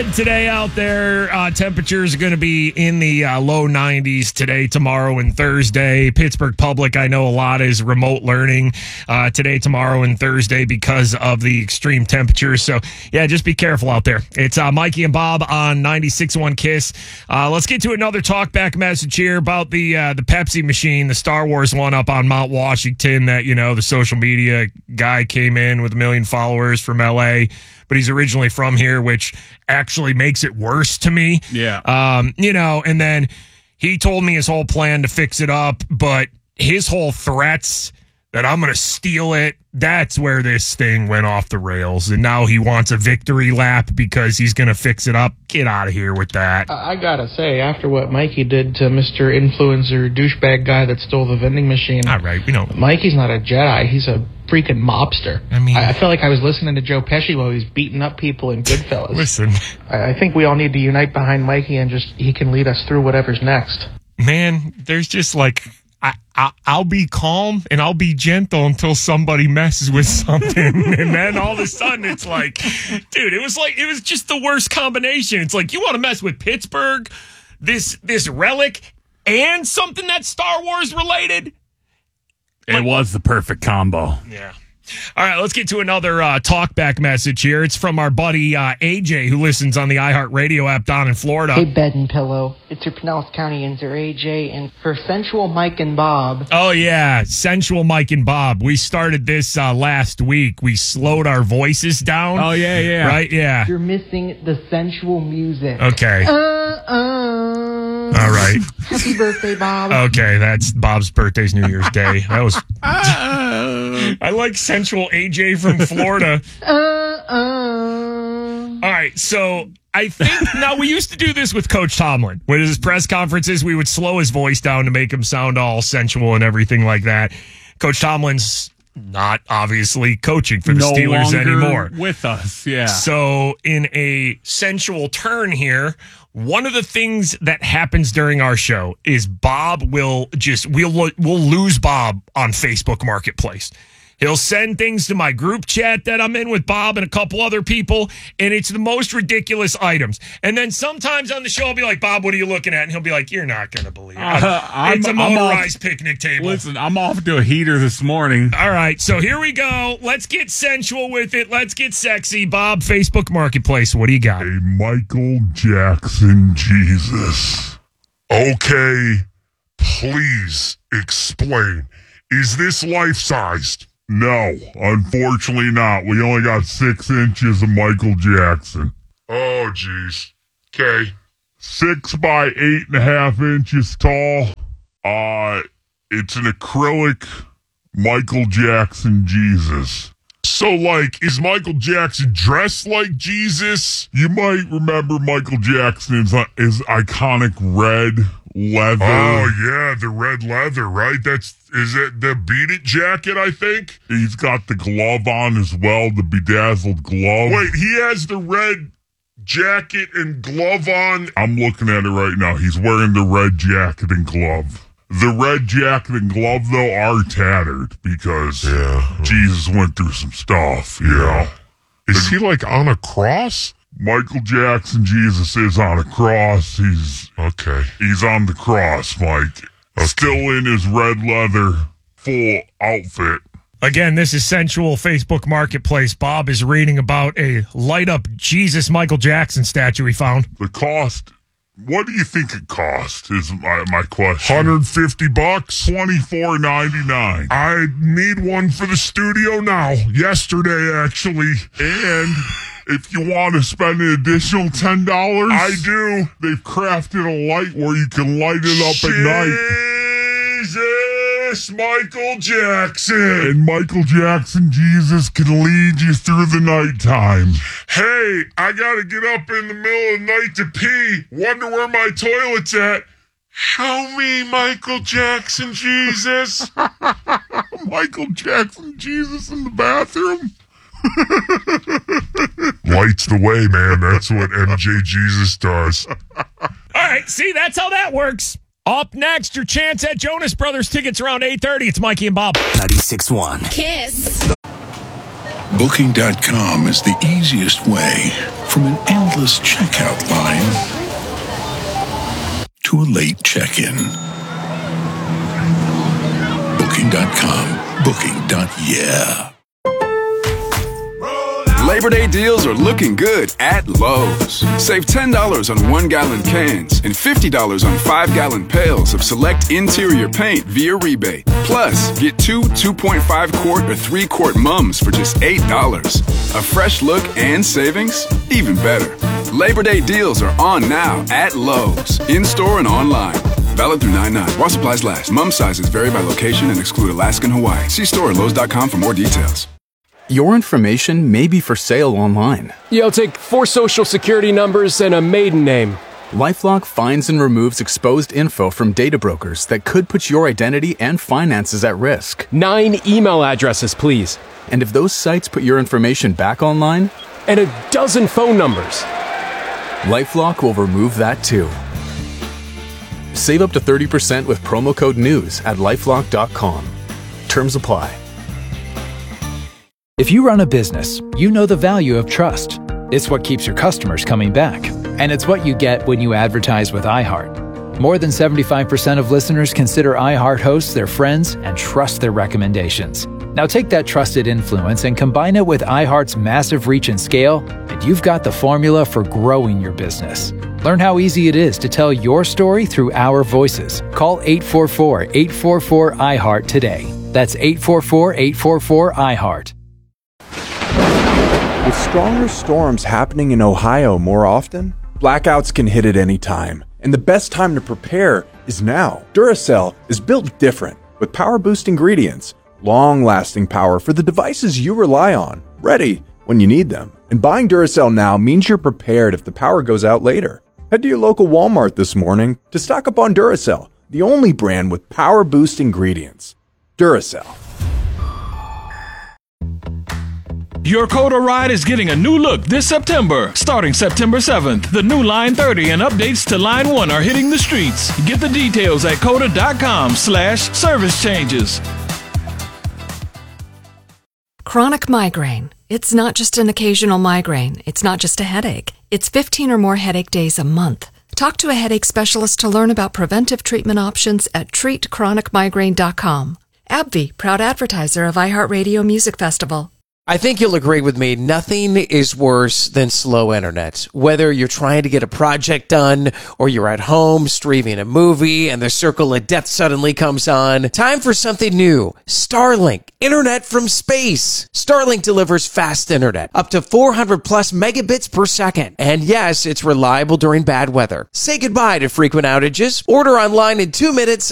ahead today out there. Temperatures are going to be in the low 90s today, tomorrow, and Thursday. Pittsburgh Public, I know a lot is remote learning today, tomorrow, and Thursday because of the extreme temperatures. So, yeah, just be careful out there. It's Mikey and Bob on 96.1 KISS. Let's get to another talkback message here about the Pepsi machine, the Star Wars one up on Mount Washington that, the social media guy came in with 1 million followers from L.A., but he's originally from here, which actually makes it worse to me. Yeah. And then he told me his whole plan to fix it up, but his whole threats that I'm going to steal it, that's where this thing went off the rails. And now he wants a victory lap because he's going to fix it up. Get out of here with that. I got to say, after what Mikey did to Mr. Influencer douchebag guy that stole the vending machine. All right, we know. Mikey's not a Jedi. He's a freaking mobster. I mean, I feel like I was listening to Joe Pesci while he was beating up people in Goodfellas. Listen. I think we all need to unite behind Mikey and he can lead us through whatever's next. Man, there's just like... I'll be calm and I'll be gentle until somebody messes with something. And then all of a sudden it's like, dude, it was just the worst combination. It's like, you want to mess with Pittsburgh, this relic, and something that's Star Wars related? It was the perfect combo. Yeah. All right, let's get to another talkback message here. It's from our buddy AJ, who listens on the iHeartRadio app down in Florida. Hey, Bed and Pillow. It's your Pinellas County Inzer AJ, and for Sensual Mike and Bob. Oh, yeah, Sensual Mike and Bob. We started this last week. We slowed our voices down. Oh, yeah. Right, yeah. You're missing the sensual music. Okay. All right. Happy birthday, Bob. Okay, that's Bob's birthday's New Year's Day. That was... I like Sensual AJ from Florida. All right, so I think... Now, we used to do this with Coach Tomlin. When his press conferences, we would slow his voice down to make him sound all sensual and everything like that. Coach Tomlin's not obviously coaching for the Steelers anymore. With us, yeah. So in a sensual turn here, one of the things that happens during our show is Bob we'll lose Bob on Facebook Marketplace. He'll send things to my group chat that I'm in with Bob and a couple other people, and it's the most ridiculous items. And then sometimes on the show, I'll be like, Bob, what are you looking at? And he'll be like, you're not going to believe it. It's a motorized picnic table. Listen, I'm off to a heater this morning. All right, so here we go. Let's get sensual with it. Let's get sexy. Bob, Facebook Marketplace, what do you got? A Michael Jackson Jesus. Okay, please explain. Is this life-sized? No, unfortunately not. We only got 6 inches of Michael Jackson. Oh, jeez. Okay. 6 by 8.5 inches tall. It's an acrylic Michael Jackson Jesus. So, is Michael Jackson dressed like Jesus? You might remember Michael Jackson's iconic red leather. Oh, yeah, the red leather, right? Is it the Beat It jacket, I think? He's got the glove on as well, the bedazzled glove. Wait, he has the red jacket and glove on? I'm looking at it right now. He's wearing the red jacket and glove. The red jacket and glove, though, are tattered because Jesus went through some stuff, you know. Is he, on a cross? Michael Jackson, Jesus is on a cross. He's on the cross, Mike. Okay. Still in his red leather full outfit. Again, this is Sensual Facebook Marketplace. Bob is reading about a light-up Jesus Michael Jackson statue he found. The cost, what do you think it cost is my question. $150? $24.99. I need one for the studio now. Yesterday, actually. And... if you want to spend an additional $10, I do. They've crafted a light where you can light it up at night. Jesus, Michael Jackson. And Michael Jackson, Jesus, can lead you through the nighttime. Hey, I got to get up in the middle of the night to pee. Wonder where my toilet's at. Show me Michael Jackson, Jesus. Michael Jackson, Jesus in the bathroom. Lights the way, man. That's what MJ Jesus does. All right, see, that's how that works. Up next, your chance at Jonas Brothers tickets around 8:30. It's Mikey and Bob. 96.1 KISS. Booking.com is the easiest way from an endless checkout line to a late check-in. Booking.com. Booking.yeah. Labor Day deals are looking good at Lowe's. Save $10 on 1-gallon cans and $50 on 5-gallon pails of select interior paint via rebate. Plus, get 2 2.5-quart or 3-quart mums for just $8. A fresh look and savings? Even better. Labor Day deals are on now at Lowe's, in-store and online. Valid through 9/9. While supplies last. Mum sizes vary by location and exclude Alaska and Hawaii. See store at Lowe's.com for more details. Your information may be for sale online. I'll take 4 social security numbers and a maiden name. LifeLock finds and removes exposed info from data brokers that could put your identity and finances at risk. 9 email addresses, please. And if those sites put your information back online? And a dozen phone numbers. LifeLock will remove that too. Save up to 30% with promo code NEWS at LifeLock.com. Terms apply. If you run a business, you know the value of trust. It's what keeps your customers coming back. And it's what you get when you advertise with iHeart. More than 75% of listeners consider iHeart hosts their friends and trust their recommendations. Now take that trusted influence and combine it with iHeart's massive reach and scale, and you've got the formula for growing your business. Learn how easy it is to tell your story through our voices. Call 844-844-iHeart today. That's 844-844-iHeart. With stronger storms happening in Ohio more often, blackouts can hit at any time, and the best time to prepare is now. Duracell is built different, with power-boost ingredients, long-lasting power for the devices you rely on, ready when you need them. And buying Duracell now means you're prepared if the power goes out later. Head to your local Walmart this morning to stock up on Duracell, the only brand with power-boost ingredients. Duracell. Your Coda ride is getting a new look this September. Starting September 7th, the new Line 30 and updates to Line 1 are hitting the streets. Get the details at coda.com/service changes. Chronic migraine. It's not just an occasional migraine. It's not just a headache. It's 15 or more headache days a month. Talk to a headache specialist to learn about preventive treatment options at treatchronicmigraine.com. AbbVie, proud advertiser of iHeartRadio Music Festival. I think you'll agree with me, nothing is worse than slow internet. Whether you're trying to get a project done or you're at home streaming a movie and the circle of death suddenly comes on, time for something new. Starlink, internet from space. Starlink delivers fast internet, up to 400 plus megabits per second. And yes, it's reliable during bad weather. Say goodbye to frequent outages. Order online in 2 minutes